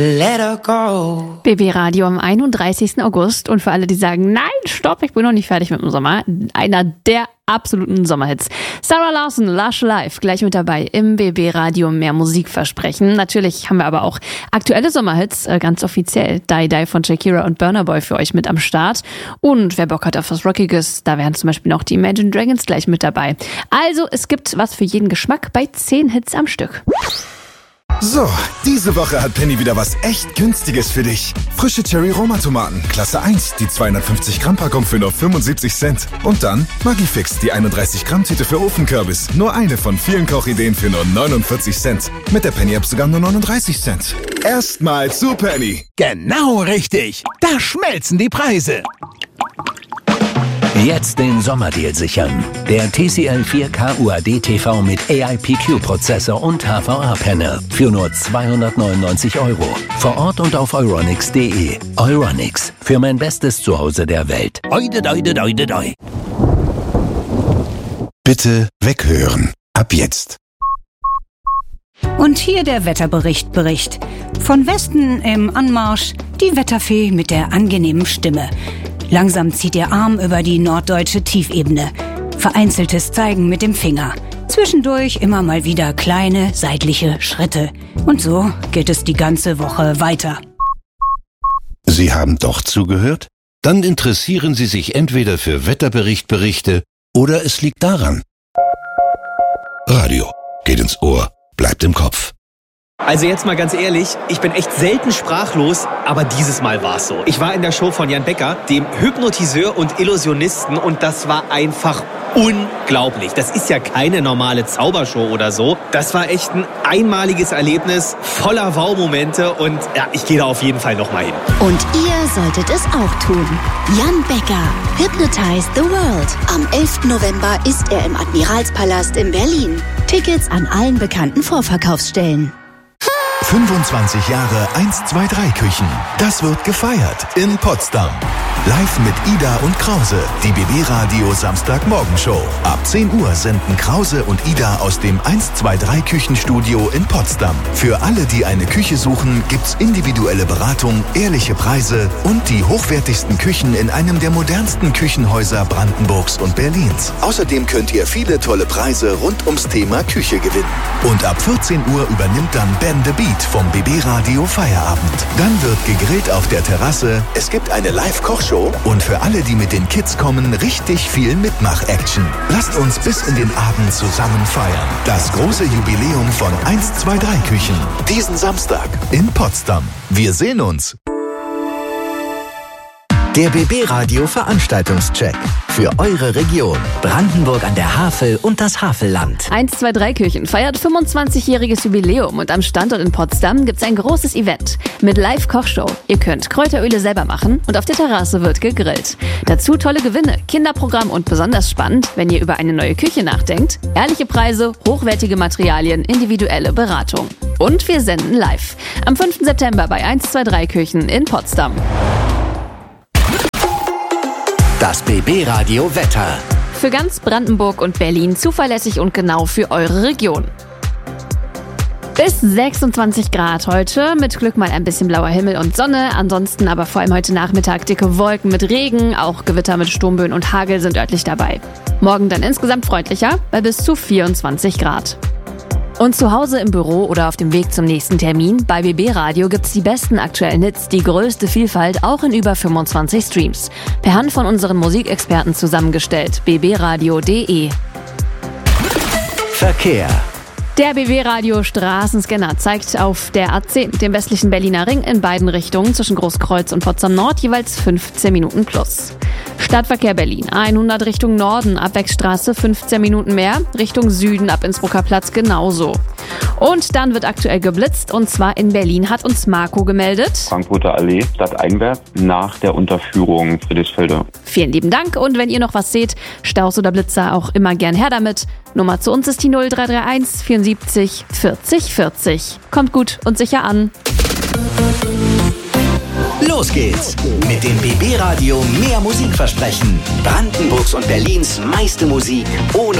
Let her go. BB Radio am 31. August. Und für alle, die sagen, nein, stopp, ich bin noch nicht fertig mit dem Sommer, einer der absoluten Sommerhits. Sarah Larson, Lush Life, gleich mit dabei im BB Radio mehr Musik versprechen. Natürlich haben wir aber auch aktuelle Sommerhits, ganz offiziell. Die Die von Shakira und Burna Boy für euch mit am Start. Und wer Bock hat auf was Rockiges, da wären zum Beispiel noch die Imagine Dragons gleich mit dabei. Also es gibt was für jeden Geschmack bei 10 Hits am Stück. So, diese Woche hat Penny wieder was echt Günstiges für dich. Frische Cherry-Roma-Tomaten, Klasse 1, die 250-Gramm-Packung für nur 75 Cent. Und dann Maggi-Fix, die 31-Gramm-Tüte für Ofenkürbis. Nur eine von vielen Kochideen für nur 49 Cent. Mit der Penny-App sogar nur 39 Cent. Erstmal zu Penny. Genau richtig. Da schmelzen die Preise. Jetzt den Sommerdeal sichern. Der TCL 4K UAD TV mit AIPQ-Prozessor und HVA-Panel für nur 299 €. Vor Ort und auf euronics.de. Euronics, für mein bestes Zuhause der Welt. Oide, doide, doide, doi. Bitte weghören. Ab jetzt. Und hier der Wetterbericht. Von Westen im Anmarsch die Wetterfee mit der angenehmen Stimme. Langsam zieht ihr Arm über die norddeutsche Tiefebene. Vereinzeltes Zeigen mit dem Finger. Zwischendurch immer mal wieder kleine seitliche Schritte. Und so geht es die ganze Woche weiter. Sie haben doch zugehört? Dann interessieren Sie sich entweder für Wetterberichte oder es liegt daran. Radio geht ins Ohr, bleibt im Kopf. Also jetzt mal ganz ehrlich, ich bin echt selten sprachlos, aber dieses Mal war's so. Ich war in der Show von Jan Becker, dem Hypnotiseur und Illusionisten, und das war einfach unglaublich. Das ist ja keine normale Zaubershow oder so. Das war echt ein einmaliges Erlebnis, voller Wow-Momente, und ja, ich gehe da auf jeden Fall nochmal hin. Und ihr solltet es auch tun. Jan Becker, Hypnotize the World. Am 11. November ist er im Admiralspalast in Berlin. Tickets an allen bekannten Vorverkaufsstellen. 25 Jahre 1-2-3-Küchen. Das wird gefeiert in Potsdam. Live mit Ida und Krause, die BB Radio Samstagmorgenshow. Ab 10 Uhr senden Krause und Ida aus dem 1-2-3-Küchenstudio in Potsdam. Für alle, die eine Küche suchen, gibt's individuelle Beratung, ehrliche Preise und die hochwertigsten Küchen in einem der modernsten Küchenhäuser Brandenburgs und Berlins. Außerdem könnt ihr viele tolle Preise rund ums Thema Küche gewinnen. Und ab 14 Uhr übernimmt dann Ben the Beat vom BB Radio Feierabend. Dann wird gegrillt auf der Terrasse, es gibt eine Live-Kochshow und für alle, die mit den Kids kommen, richtig viel Mitmach-Action. Lasst uns bis in den Abend zusammen feiern. Das große Jubiläum von 1-2-3-Küchen. Diesen Samstag in Potsdam. Wir sehen uns. Der BB Radio Veranstaltungscheck für eure Region. Brandenburg an der Havel und das Havelland. 1-2-3-Küchen feiert 25-jähriges Jubiläum und am Standort in Potsdam gibt's ein großes Event mit Live-Kochshow. Ihr könnt Kräuteröle selber machen und auf der Terrasse wird gegrillt. Dazu tolle Gewinne, Kinderprogramm und besonders spannend, wenn ihr über eine neue Küche nachdenkt, ehrliche Preise, hochwertige Materialien, individuelle Beratung. Und wir senden live am 5. September bei 1-2-3-Küchen in Potsdam. Das BB Radio Wetter. Für ganz Brandenburg und Berlin zuverlässig und genau für eure Region. Bis 26 Grad heute, mit Glück mal ein bisschen blauer Himmel und Sonne, ansonsten aber vor allem heute Nachmittag dicke Wolken mit Regen, auch Gewitter mit Sturmböen und Hagel sind örtlich dabei. Morgen dann insgesamt freundlicher, bei bis zu 24 Grad. Und zu Hause im Büro oder auf dem Weg zum nächsten Termin, bei BB Radio gibt's die besten aktuellen Hits, die größte Vielfalt, auch in über 25 Streams. Per Hand von unseren Musikexperten zusammengestellt. bbradio.de. Verkehr. Der BB Radio Straßenscanner zeigt auf der A10, dem westlichen Berliner Ring, in beiden Richtungen zwischen Großkreuz und Potsdam Nord jeweils 15 Minuten plus. Stadtverkehr Berlin, 100 Richtung Norden, Abwechsstraße 15 Minuten mehr, Richtung Süden ab Innsbrucker Platz genauso. Und dann wird aktuell geblitzt, und zwar in Berlin, hat uns Marco gemeldet. Frankfurter Allee, stadteinwärts, nach der Unterführung Friedrichsfelde. Vielen lieben Dank, und wenn ihr noch was seht, Staus oder Blitzer, auch immer gern her damit. Nummer zu uns ist die 0331 74 40 40. Kommt gut und sicher an. Los geht's mit dem BB Radio mehr Musikversprechen. Brandenburgs und Berlins meiste Musik ohne